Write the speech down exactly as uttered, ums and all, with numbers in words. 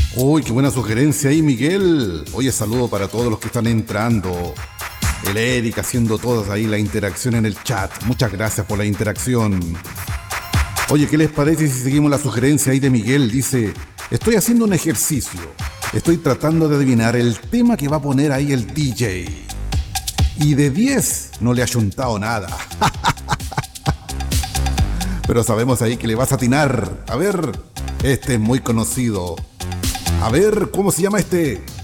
Uy, qué buena sugerencia ahí, Miguel. Oye, saludo para todos los que están entrando. El Eric haciendo todas ahí la interacción en el chat. Muchas gracias por la interacción. Oye, ¿qué les parece si seguimos la sugerencia ahí de Miguel? Dice, estoy haciendo un ejercicio. Estoy tratando de adivinar el tema que va a poner ahí el D J. Y de diez no le ha chuntado nada. Pero sabemos ahí que le vas a atinar. A ver, este es muy conocido. A ver, ¿cómo se llama este?